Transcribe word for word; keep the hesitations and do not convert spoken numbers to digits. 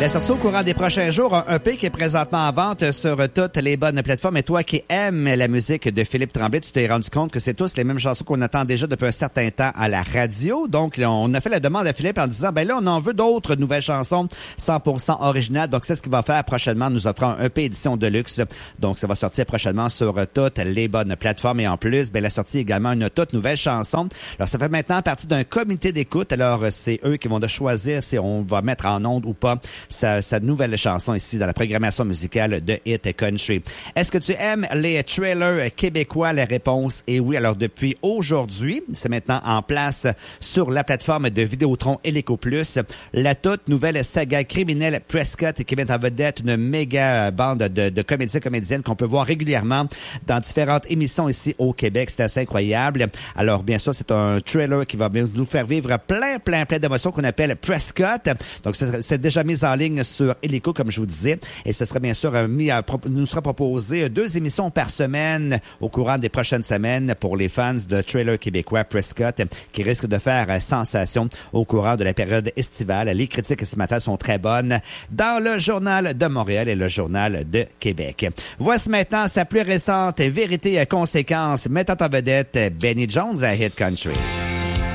La sortie au courant des prochains jours, un E P qui est présentement en vente sur toutes les bonnes plateformes. Et toi qui aimes la musique de Philippe Tremblay, tu t'es rendu compte que c'est tous les mêmes chansons qu'on attend déjà depuis un certain temps à la radio. Donc, on a fait la demande à Philippe en disant, ben là, on en veut d'autres nouvelles chansons cent pour cent originales. Donc, c'est ce qu'il va faire prochainement, nous offrant un E P édition de luxe. Donc, ça va sortir prochainement sur toutes les bonnes plateformes. Et en plus, ben la sortie également une toute nouvelle chanson. Alors, ça fait maintenant partie d'un comité d'écoute. Alors, c'est eux qui vont de choisir si on va mettre en onde ou pas Sa, sa nouvelle chanson ici dans la programmation musicale de Hit Country. Est-ce que tu aimes les trailers québécois? La réponse est oui. Alors depuis aujourd'hui, c'est maintenant en place sur la plateforme de Vidéotron Hélico Plus, la toute nouvelle saga criminelle Prescott qui met en vedette une méga bande de, de comédiens comédiennes qu'on peut voir régulièrement dans différentes émissions ici au Québec. C'est assez incroyable. Alors bien sûr, c'est un trailer qui va nous faire vivre plein, plein, plein d'émotions qu'on appelle Prescott. Donc c'est, c'est déjà mis en ligne sur Hélico, comme je vous disais. Et ce sera bien sûr mis à, nous sera proposé deux émissions par semaine au courant des prochaines semaines pour les fans de trailer québécois Prescott qui risque de faire sensation au courant de la période estivale. Les critiques ce matin sont très bonnes dans le Journal de Montréal et le Journal de Québec. Voici maintenant sa plus récente Vérité et conséquences mettant en vedette Benny Jones à Hit Country.